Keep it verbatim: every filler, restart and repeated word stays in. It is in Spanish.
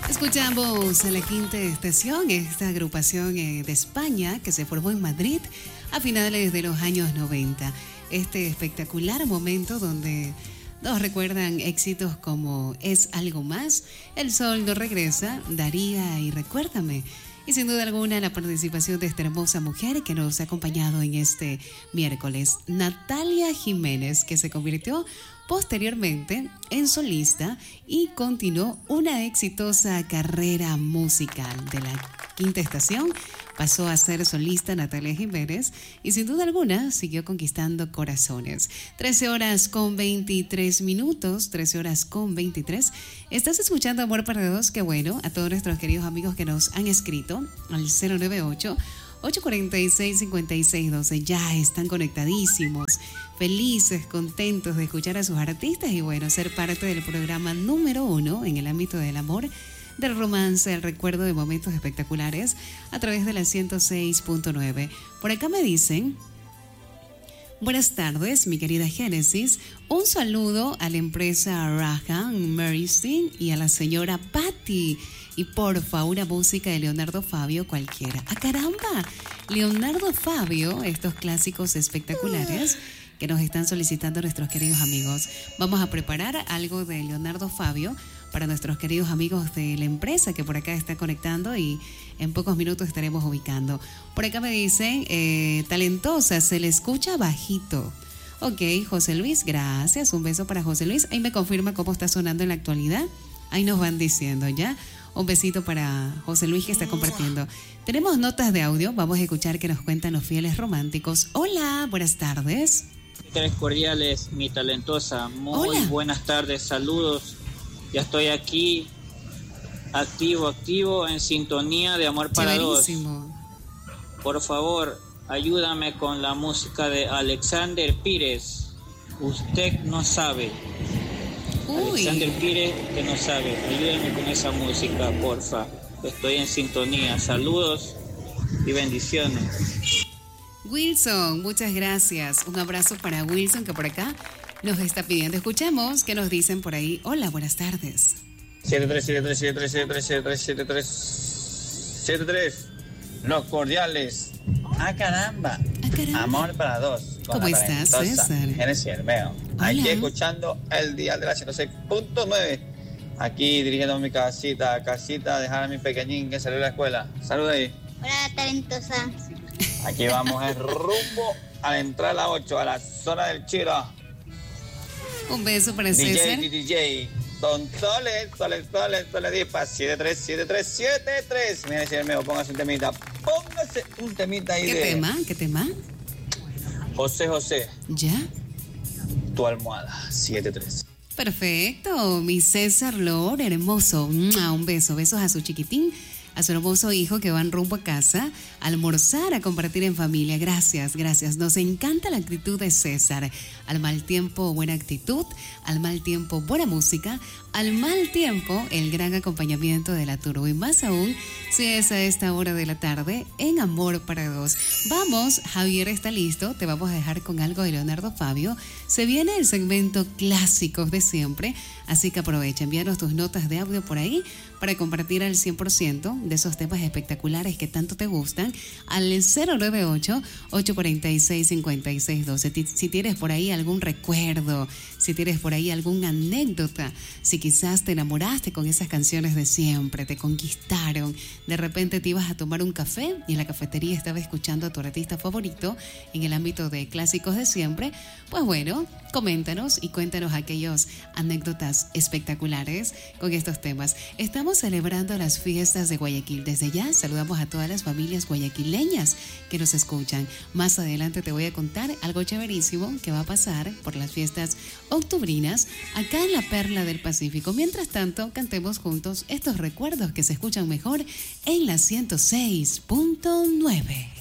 Escuchamos a La Quinta Estación, esta agrupación eh, de España que se formó en Madrid a finales de los años noventa. Este espectacular momento donde nos recuerdan éxitos como Es Algo Más, El Sol No Regresa, Daría y Recuérdame. Y sin duda alguna la participación de esta hermosa mujer que nos ha acompañado en este miércoles, Natalia Jiménez, que se convirtió posteriormente en solista y continuó una exitosa carrera musical. De La Quinta Estación pasó a ser solista Natalia Jiménez y sin duda alguna siguió conquistando corazones. trece horas con veintitrés minutos, trece horas con veintitrés. Estás escuchando Amor para Dos, qué bueno, a todos nuestros queridos amigos que nos han escrito al cero nueve ocho, ocho cuatro seis, cinco seis uno dos. Ya están conectadísimos, felices, contentos de escuchar a sus artistas y bueno, ser parte del programa número uno en el ámbito del amor, del romance, el recuerdo de momentos espectaculares a través de la ciento seis punto nueve. Por acá me dicen: buenas tardes, mi querida Génesis. Un saludo a la empresa Rahan Mercy y a la señora Patti. Y porfa, una música de Leonardo Fabio cualquiera. ¡Ah, caramba! Leonardo Fabio, estos clásicos espectaculares que nos están solicitando nuestros queridos amigos. Vamos a preparar algo de Leonardo Fabio para nuestros queridos amigos de la empresa que por acá está conectando y en pocos minutos estaremos ubicando. Por acá me dicen, eh, talentosa, se le escucha bajito. Ok, José Luis, gracias. Un beso para José Luis. Ahí me confirma cómo está sonando en la actualidad. Ahí nos van diciendo ya. Un besito para José Luis que está compartiendo. Tenemos notas de audio. Vamos a escuchar qué nos cuentan los fieles románticos. Hola, buenas tardes. Tres cordiales, mi talentosa. Muy Hola. Buenas tardes, saludos. Ya estoy aquí, activo, activo, en sintonía de Amor para Dos. Por favor, ayúdame con la música de Alexander Pires. Usted no sabe. Uy. Alexander Pires, que no sabe. Ayúdame con esa música, porfa. Estoy en sintonía. Saludos y bendiciones. Wilson, muchas gracias. Un abrazo para Wilson que por acá nos está pidiendo. Escuchemos qué nos dicen por ahí. Hola, buenas tardes. siete tres siete tres siete tres siete tres siete tres siete tres siete tres. Los cordiales. ¡Ah, caramba! Ah, caramba. Amor para Dos. ¿Cómo estás, César? Génesis Hermeo. Hola. Aquí escuchando el dial de la ciento seis punto nueve. Aquí dirigiendo mi casita, casita, dejar a mi pequeñín que salió de la escuela. Saludos ahí. Hola, talentosa. Aquí vamos en rumbo a la entrada a la ocho, a la zona del Chiro. Un beso para D J, César. D J, Don Soles, Soles, Soles, Soles, Dipa, siete tres siete tres siete tres. Mira, señor mío, póngase un temita. Póngase un temita ahí ¿Qué de tema? ¿Qué tema? José José, ¿Ya? tu almohada, siete tres. Perfecto, mi César Lor, hermoso. ¡Mua! Un beso, besos a su chiquitín, a su hermoso hijo que van rumbo a casa a almorzar, a compartir en familia. Gracias, gracias. Nos encanta la actitud de César. Al mal tiempo, buena actitud. Al mal tiempo, buena música. Al mal tiempo, el gran acompañamiento de la turbo. Y más aún, si es a esta hora de la tarde, en Amor para Dos. Vamos, Javier está listo. Te vamos a dejar con algo de Leonardo Fabio. Se viene el segmento Clásicos de Siempre. Así que aprovecha, envíanos tus notas de audio por ahí para compartir al cien por ciento de esos temas espectaculares que tanto te gustan al cero nueve ocho, ocho cuatro seis, cinco seis uno dos. Si tienes por ahí algún recuerdo, si tienes por ahí alguna anécdota, si quizás te enamoraste con esas canciones de siempre, te conquistaron, de repente te ibas a tomar un café y en la cafetería estaba escuchando a tu artista favorito en el ámbito de Clásicos de Siempre, pues bueno, coméntanos y cuéntanos aquellas anécdotas espectaculares con estos temas. Estamos celebrando las fiestas de Guayaquil. Desde ya saludamos a todas las familias guayaquileñas que nos escuchan. Más adelante te voy a contar algo chéverísimo que va a pasar por las fiestas octubrinas acá en la Perla del Pacífico. Mientras tanto, cantemos juntos estos recuerdos que se escuchan mejor en la ciento seis punto nueve.